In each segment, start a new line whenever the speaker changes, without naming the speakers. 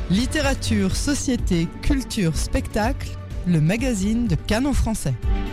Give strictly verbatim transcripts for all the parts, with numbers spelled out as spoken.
Littérature, société, culture, spectacle, le magazine de Canon Français.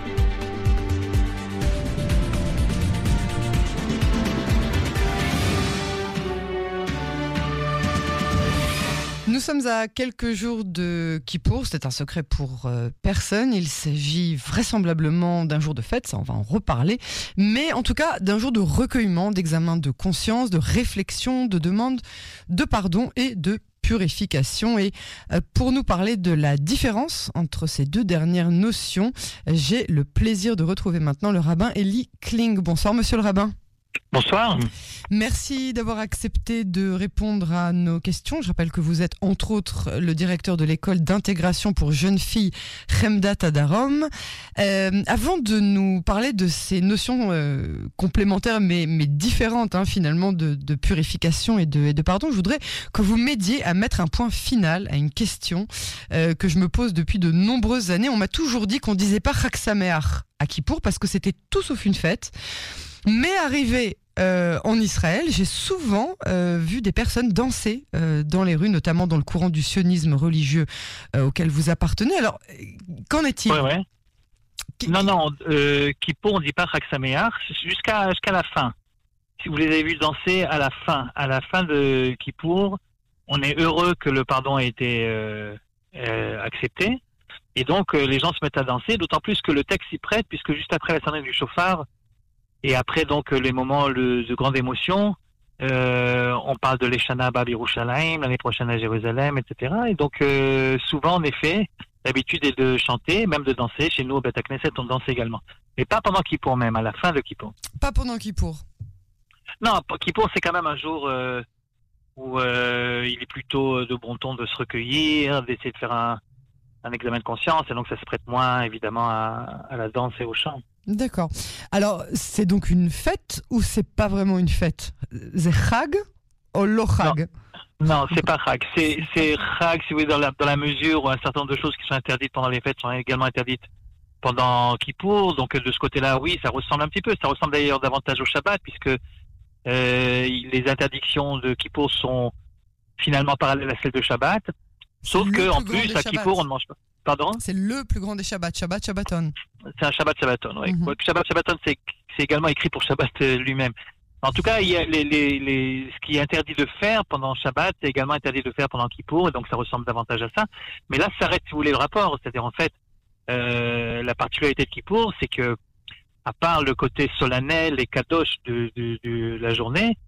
Nous sommes à quelques jours de Kippour, c'est un secret pour euh, personne, il s'agit vraisemblablement d'un jour de fête, ça on va en reparler, mais en tout cas d'un jour de recueillement, d'examen de conscience, de réflexion, de demande de pardon et de purification. Et euh, pour nous parler de la différence entre ces deux dernières notions, j'ai le plaisir de retrouver maintenant le rabbin Eli Kling. Bonsoir monsieur le rabbin.
Bonsoir.
Merci d'avoir accepté de répondre à nos questions. Je rappelle que vous êtes entre autres le directeur de l'école d'intégration pour jeunes filles Chemdat Adarom. Euh, avant de nous parler de ces notions euh, complémentaires mais, mais différentes hein, finalement de, de purification et de, et de pardon, je voudrais que vous m'aidiez à mettre un point final à une question euh, que je me pose depuis de nombreuses années. On m'a toujours dit qu'on disait pas Chag Sameach à Kippour parce que c'était tout sauf une fête. Mais arrivé euh, en Israël, j'ai souvent euh, vu des personnes danser euh, dans les rues, notamment dans le courant du sionisme religieux euh, auquel vous appartenez. Alors, qu'en est-il ?
Ouais, ouais. Qui... Non, non, euh, Kippour, on ne dit pas Chag Sameach jusqu'à, jusqu'à la fin. Si vous les avez vus danser à la fin, à la fin de Kippour, on est heureux que le pardon ait été euh, euh, accepté. Et donc, euh, les gens se mettent à danser, d'autant plus que le texte s'y prête, puisque juste après la sonnerie du chauffard, et après, donc, les moments le, de grande émotion, euh, on parle de l'Eshana Abba Yerushalayim, l'année prochaine à Jérusalem, et cetera. Et donc, euh, souvent, en effet, l'habitude est de chanter, même de danser. Chez nous, au Beth Knesset, on danse également. Mais pas pendant Kippour même, à la fin de Kippour.
Pas pendant Kippour.
Non, Kippour, c'est quand même un jour euh, où euh, il est plutôt de bon ton de se recueillir, d'essayer de faire un, un examen de conscience. Et donc, ça se prête moins, évidemment, à, à la danse et au chant.
D'accord. Alors, c'est donc une fête ou c'est pas vraiment une fête ? C'est Chag ou lo Chag ?
Non, non c'est pas Chag. C'est, c'est Chag, si vous voulez, dans la, dans la mesure où un certain nombre de choses qui sont interdites pendant les fêtes sont également interdites pendant Kippour. Donc, de ce côté-là, oui, ça ressemble un petit peu. Ça ressemble d'ailleurs davantage au Shabbat, puisque euh, les interdictions de Kippour sont finalement parallèles à celles de Shabbat. Sauf que, en plus, à Kippour, on ne mange pas. Pardon ?
C'est le plus grand des Shabbats, Shabbat Shabbaton.
C'est un Shabbat Shabbaton, oui.
Mm-hmm.
Shabbat Shabbaton, c'est, c'est également écrit pour Shabbat lui-même. En tout cas, il y a les, les, les, ce qui est interdit de faire pendant Shabbat, c'est également interdit de faire pendant Kippour, et donc ça ressemble davantage à ça. Mais là, ça s'arrête, si vous voulez, le rapport. C'est-à-dire, en fait, euh, la particularité de Kippour, c'est que, à part le côté solennel et kadosh de, de, de la journée,